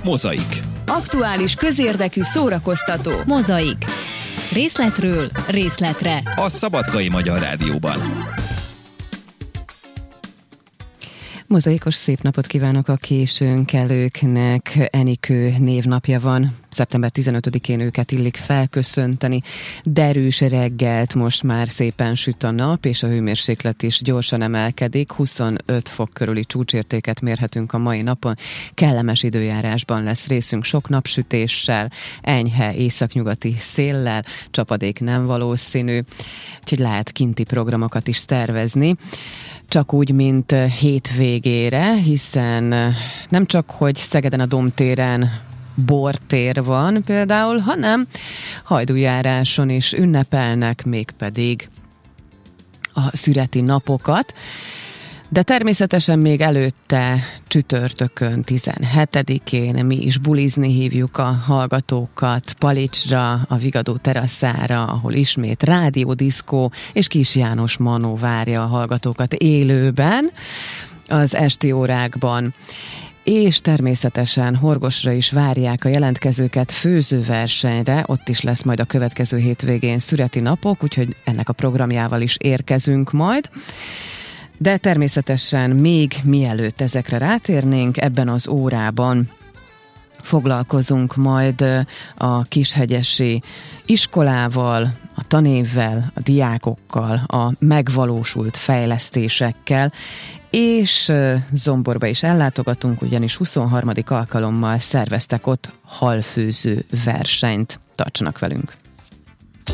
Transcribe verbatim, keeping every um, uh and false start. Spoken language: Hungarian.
Mozaik. Aktuális, közérdekű, szórakoztató. Mozaik. Részletről részletre. A Szabadkai Magyar Rádióban. Mozaikos szép napot kívánok a későn kelőknek. Enikő névnapja van. szeptember tizenötödikén őket illik felköszönteni. Derűs reggelt, most már szépen süt a nap, és a hőmérséklet is gyorsan emelkedik. huszonöt fok körüli csúcsértéket mérhetünk a mai napon. Kellemes időjárásban lesz részünk, sok napsütéssel, enyhe északnyugati széllel, csapadék nem valószínű, úgyhogy lehet kinti programokat is tervezni. Csak úgy, mint hétvégére, hiszen nem csak, hogy Szegeden a Domtéren bortér van például, hanem Hajdújáráson is ünnepelnek, mégpedig a szüreti napokat. De természetesen még előtte csütörtökön, tizenhetedikén mi is bulizni hívjuk a hallgatókat Palicsra, a Vigadó teraszára, ahol ismét rádiódiszkó és Kis János Manó várja a hallgatókat élőben az esti órákban. És természetesen Horgosra is várják a jelentkezőket főzőversenyre, ott is lesz majd a következő hétvégén szüreti napok, úgyhogy ennek a programjával is érkezünk majd. De természetesen még mielőtt ezekre rátérnénk, ebben az órában foglalkozunk majd a Kishegyesi iskolával, a tanévvel, a diákokkal, a megvalósult fejlesztésekkel, és Zomborba is ellátogatunk, ugyanis huszonharmadik alkalommal szerveztek ott halfőző versenyt. Tartsanak velünk!